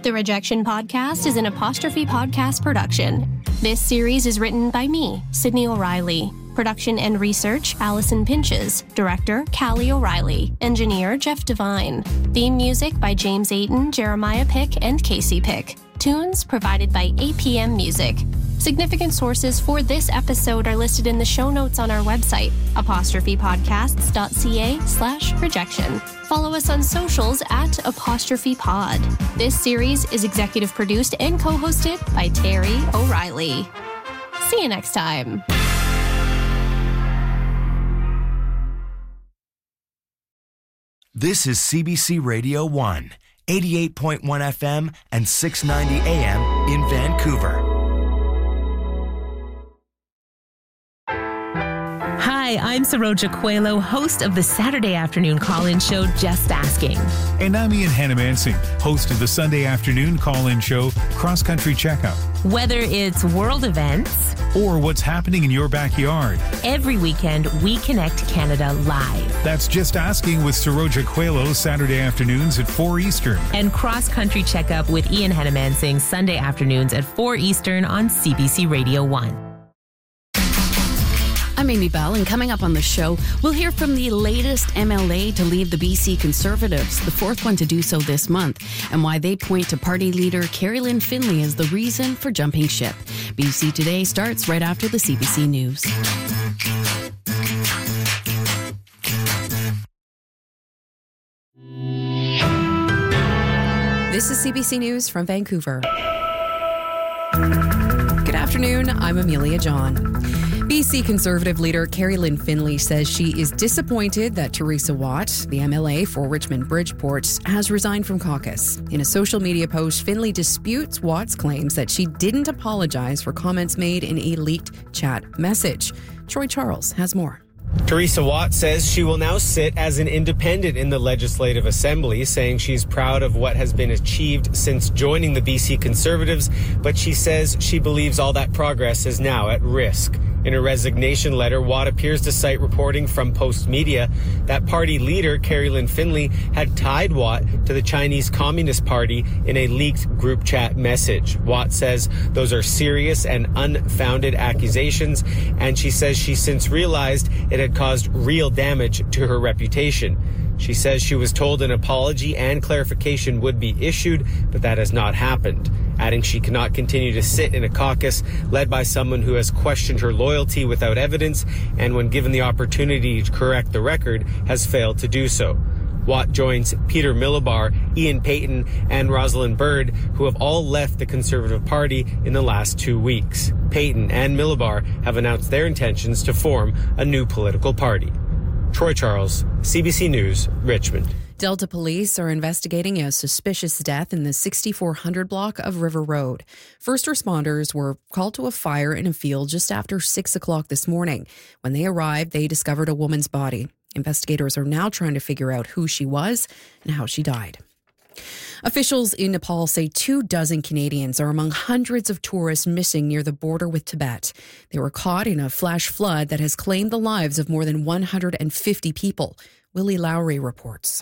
The Rejection Podcast is an Apostrophe Podcast production. This series is written by me, Sydney O'Reilly. Production and research, Allison Pinches. Director, Callie O'Reilly. Engineer, Jeff Devine. Theme music by James Ayton, Jeremiah Pick, and Casey Pick. Tunes provided by APM Music. Significant sources for this episode are listed in the show notes on our website, apostrophepodcasts.ca/rejection. Follow us on socials at @apostrophepod. This series is executive produced and co-hosted by Terry O'Reilly. See you next time. This is CBC Radio 1, 88.1 FM and 690 AM in Vancouver. Hi, I'm Saroja Coelho, host of the Saturday afternoon call-in show, Just Asking. And I'm Ian Hannamansing, host of the Sunday afternoon call-in show, Cross Country Checkup. Whether it's world events or what's happening in your backyard, every weekend we connect Canada live. That's Just Asking with Saroja Coelho, Saturday afternoons at 4 Eastern. And Cross Country Checkup with Ian Hannamansing, Sunday afternoons at 4 Eastern on CBC Radio 1. I'm Amy Bell, and coming up on the show, we'll hear from the latest MLA to leave the BC Conservatives, the fourth one to do so this month, and why they point to party leader Carrie Lynn Finlay as the reason for jumping ship. BC Today starts right after the CBC News. This is CBC News from Vancouver. Good afternoon, I'm Amelia John. BC Conservative leader Carrie Lynn Finlay says she is disappointed that Teresa Watt, the MLA for Richmond Bridgeport, has resigned from caucus. In a social media post, Finlay disputes Watt's claims that she didn't apologize for comments made in a leaked chat message. Troy Charles has more. Teresa Watt says she will now sit as an independent in the Legislative Assembly, saying she's proud of what has been achieved since joining the BC Conservatives, but she says she believes all that progress is now at risk. In a resignation letter, Watt appears to cite reporting from Post Media that party leader Carrie Lynn Finlay had tied Watt to the Chinese Communist Party in a leaked group chat message. Watt says those are serious and unfounded accusations, and she says she since realized it had caused real damage to her reputation. She says she was told an apology and clarification would be issued, but that has not happened, adding she cannot continue to sit in a caucus led by someone who has questioned her loyalty without evidence and, when given the opportunity to correct the record, has failed to do so. Watt joins Peter Millibar, Ian Payton, and Rosalind Byrd, who have all left the Conservative Party in the last 2 weeks. Payton and Millibar have announced their intentions to form a new political party. Troy Charles, CBC News, Richmond. Delta police are investigating a suspicious death in the 6400 block of River Road. First responders were called to a fire in a field just after 6 o'clock this morning. When they arrived, they discovered a woman's body. Investigators are now trying to figure out who she was and how she died. Officials in Nepal say 24 Canadians are among hundreds of tourists missing near the border with Tibet. They were caught in a flash flood that has claimed the lives of more than 150 people. Willie Lowry reports.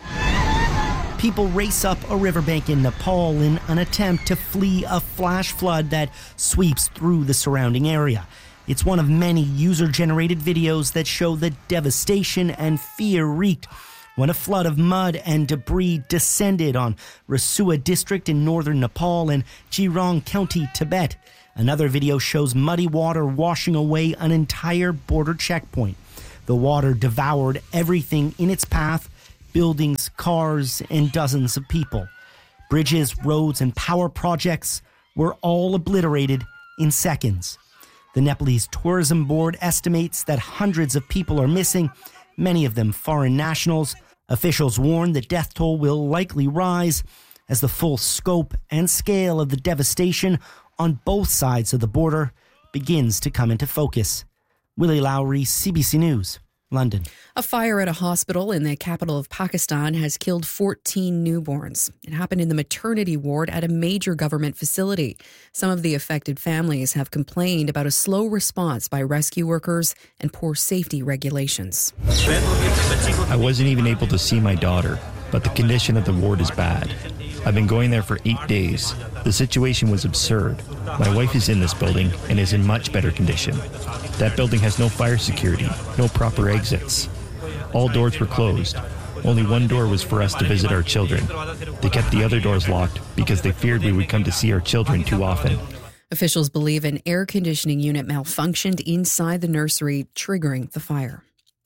People race up a riverbank in Nepal in an attempt to flee a flash flood that sweeps through the surrounding area. It's one of many user-generated videos that show the devastation and fear wreaked when a flood of mud and debris descended on Rasua district in northern Nepal and Jirong County, Tibet. Another video shows muddy water washing away an entire border checkpoint. The water devoured everything in its path, buildings, cars, and dozens of people. Bridges, roads, and power projects were all obliterated in seconds. The Nepalese Tourism Board estimates that hundreds of people are missing, many of them foreign nationals. Officials warn the death toll will likely rise as the full scope and scale of the devastation on both sides of the border begins to come into focus. Willie Lowry, CBC News, London. A fire at a hospital in the capital of Pakistan has killed 14 newborns. It happened in the maternity ward at a major government facility. Some of the affected families have complained about a slow response by rescue workers and poor safety regulations. I wasn't even able to see my daughter, but the condition of the ward is bad. I've been going there for 8 days. The situation was absurd. My wife is in this building and is in much better condition. That building has no fire security, no proper exits. All doors were closed. Only one door was for us to visit our children. They kept the other doors locked because they feared we would come to see our children too often. Officials believe an air conditioning unit malfunctioned inside the nursery, triggering the fire.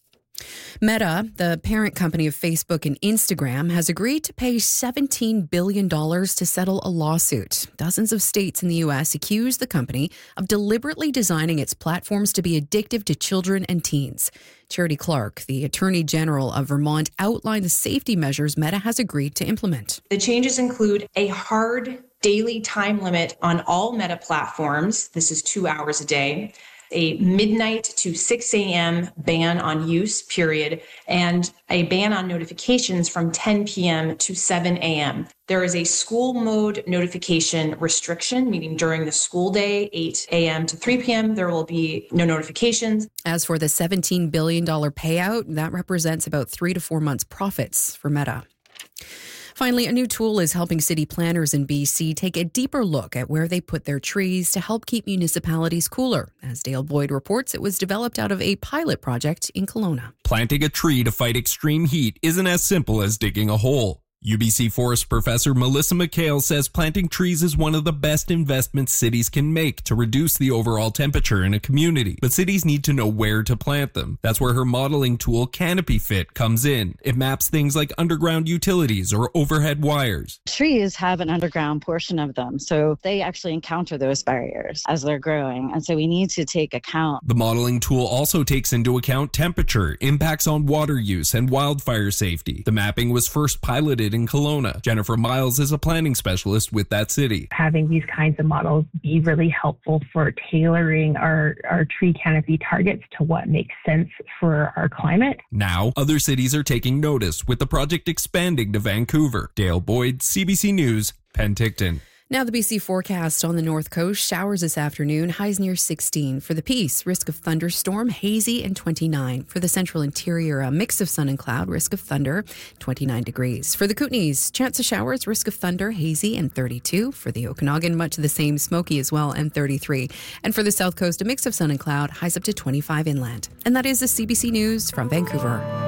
Meta, the parent company of Facebook and Instagram, has agreed to pay $17 billion to settle a lawsuit. Dozens of states in the U.S. accuse the company of deliberately designing its platforms to be addictive to children and teens. Charity Clark, the Attorney General of Vermont, outlined the safety measures Meta has agreed to implement. The changes include a hard daily time limit on all Meta platforms. This is 2 hours a day. A midnight to 6 a.m. ban on use, period, and a ban on notifications from 10 p.m. to 7 a.m. There is a school mode notification restriction, meaning during the school day, 8 a.m. to 3 p.m., there will be no notifications. As for the $17 billion payout, that represents about 3 to 4 months' profits for Meta. Finally, a new tool is helping city planners in BC take a deeper look at where they put their trees to help keep municipalities cooler. As Dale Boyd reports, it was developed out of a pilot project in Kelowna. Planting a tree to fight extreme heat isn't as simple as digging a hole. UBC Forest Professor Melissa McHale says planting trees is one of the best investments cities can make to reduce the overall temperature in a community. But cities need to know where to plant them. That's where her modeling tool Canopy Fit comes in. It maps things like underground utilities or overhead wires. Trees have an underground portion of them, so they actually encounter those barriers as they're growing. And so we need to take account. The modeling tool also takes into account temperature, impacts on water use, and wildfire safety. The mapping was first piloted in Kelowna. Jennifer Miles is a planning specialist with that city. Having these kinds of models be really helpful for tailoring our tree canopy targets to what makes sense for our climate. Now, other cities are taking notice, with the project expanding to Vancouver. Dale Boyd, CBC News, Penticton. Now the BC forecast on the north coast. Showers this afternoon, highs near 16. For the Peace, risk of thunderstorm, hazy, and 29. For the central interior, a mix of sun and cloud, risk of thunder, 29 degrees. For the Kootenays, chance of showers, risk of thunder, hazy, and 32. For the Okanagan, much of the same, smoky as well, and 33. And for the south coast, a mix of sun and cloud, highs up to 25 inland. And that is the CBC News from Vancouver.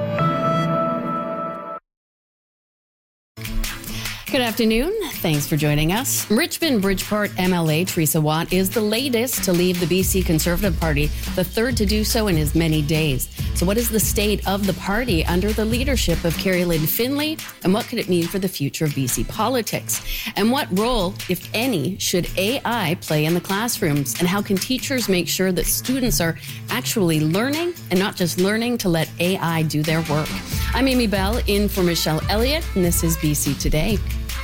Good afternoon. Thanks for joining us. Richmond Bridgeport MLA Teresa Watt is the latest to leave the BC Conservative Party, the third to do so in as many days. So what is the state of the party under the leadership of Carrie-Lynne Finlay, and what could it mean for the future of BC politics? And what role, if any, should AI play in the classrooms? And how can teachers make sure that students are actually learning and not just learning to let AI do their work? I'm Amy Bell, in for Michelle Elliott, and this is BC Today.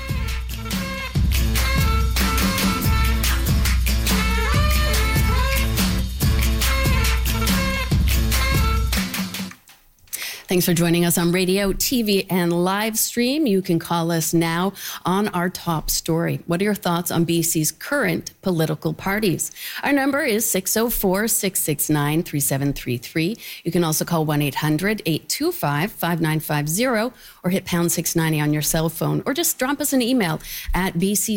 Thanks for joining us on radio, TV, and live stream. You can call us now on our top story. What are your thoughts on BC's current political parties? Our number is 604-669-3733. You can also call 1-800-825-5950 or hit pound 690 on your cell phone, or just drop us an email at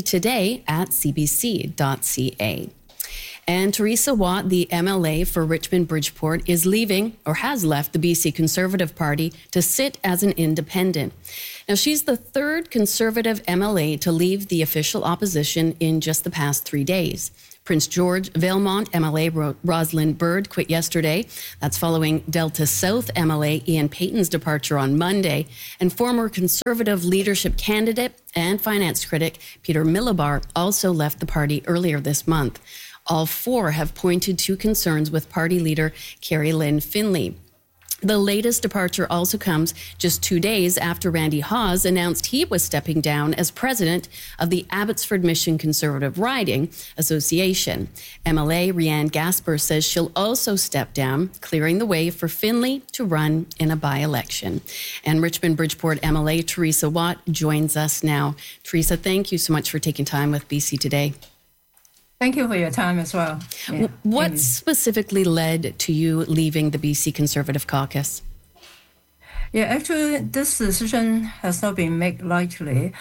bctoday@cbc.ca. And Teresa Watt, the MLA for Richmond Bridgeport, is leaving, or has left, the BC Conservative Party to sit as an independent. Now, she's the third Conservative MLA to leave the official opposition in just the past 3 days. Prince George Valemount MLA Rosalind Bird quit yesterday. That's following Delta South MLA Ian Payton's departure on Monday. And former Conservative leadership candidate and finance critic Peter Milobar also left the party earlier this month. All four have pointed to concerns with party leader Carrie-Lynne Finlay. The latest departure also comes just 2 days after Randy Hawes announced he was stepping down as president of the Abbotsford Mission Conservative Riding Association. MLA Rianne Gasper says she'll also step down, clearing the way for Finlay to run in a by-election. And Richmond Bridgeport MLA Teresa Watt joins us now. Teresa, thank you so much for taking time with BC Today. Thank you for your time as well. Yeah. What specifically led to you leaving the BC Conservative Caucus? Yeah, actually, this decision has not been made lightly.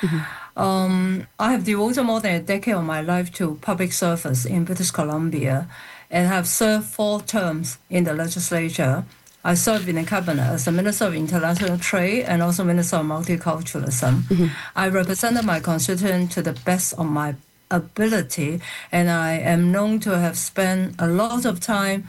I have devoted more than a decade of my life to public service in British Columbia and have served 4 terms in the legislature. I served in the cabinet as the Minister of International Trade and also Minister of Multiculturalism. I represented my constituent to the best of my ability, and I am known to have spent a lot of time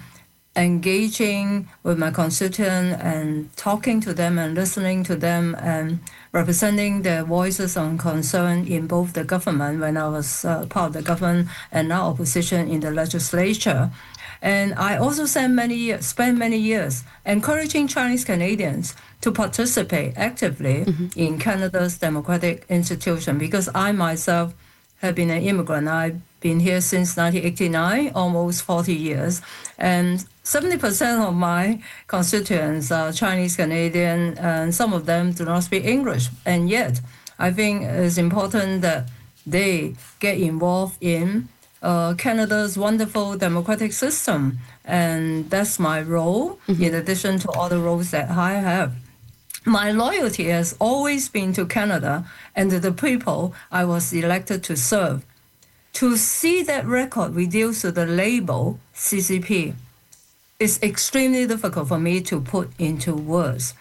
engaging with my constituent and talking to them and listening to them and representing their voices on concern in both the government when I was part of the government and now opposition in the legislature. And I also spent many years encouraging Chinese Canadians to participate actively in Canada's democratic institution, because I myself have been an immigrant. I've been here since 1989, almost 40 years. And 70% of my constituents are Chinese Canadian, and some of them do not speak English. And yet, I think it's important that they get involved in Canada's wonderful democratic system. And that's my role, in addition to all the roles that I have. My loyalty has always been to Canada and to the people I was elected to serve. To see that record reduced to the label CCP is extremely difficult for me to put into words.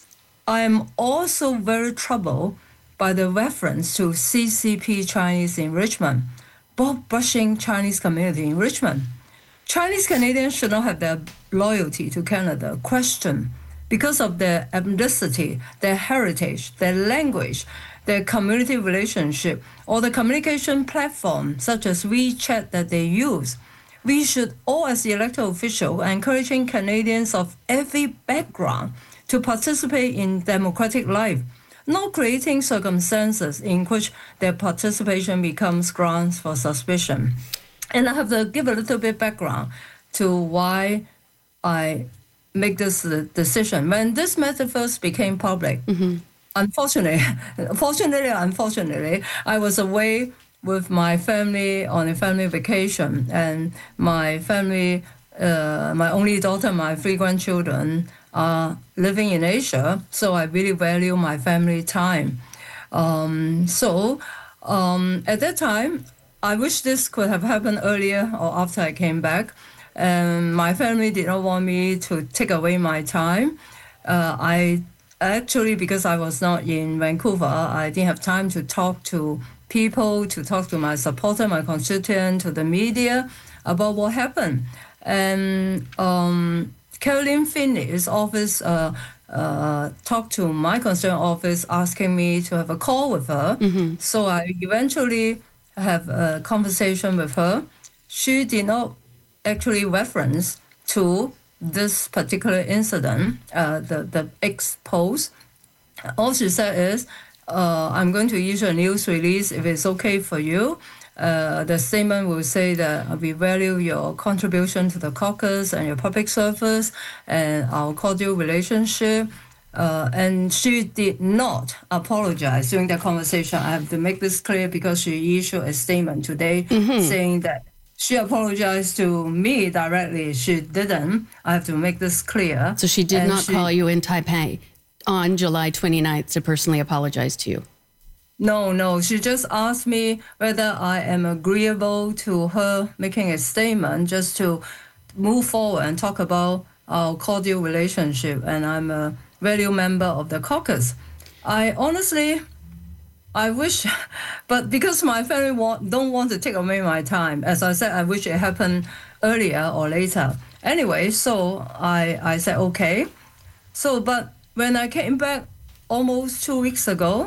I am also very troubled by the reference to CCP Chinese enrichment, brushing Chinese community enrichment. Chinese Canadians should not have their loyalty to Canada questioned because of their ethnicity, their heritage, their language, their community relationship, or the communication platform such as WeChat that they use. We should all, as the elected officials, encouraging Canadians of every background to participate in democratic life, not creating circumstances in which their participation becomes grounds for suspicion. And I have to give a little bit background to why I make this decision. When this matter first became public, unfortunately, I was away with my family on a family vacation, and my family, my only daughter, my 3 grandchildren are living in Asia, so I really value my family time. At that time, I wish this could have happened earlier or after I came back. My family did not want me to take away my time. I actually, because I was not in Vancouver, I didn't have time to talk to people, to talk to my supporter, my constituent, to the media about what happened. And Caroline Finley's office talked to my constituent office asking me to have a call with her. So I eventually have a conversation with her. She did not actually reference to this particular incident, the X post. All she said is, I'm going to issue a news release if it's okay for you. The statement will say that we value your contribution to the caucus and your public service and our cordial relationship. And she did not apologize during that conversation. I have to make this clear because she issued a statement today saying that she apologized to me directly. She didn't. I have to make this clear. So she did not call you in Taipei on July 29th to personally apologize to you? No. She just asked me whether I am agreeable to her making a statement just to move forward and talk about our cordial relationship. And I'm a value member of the caucus. I wish, but because my family don't want to take away my time, as I said, I wish it happened earlier or later. Anyway, so I said, okay. So, but when I came back almost 2 weeks ago,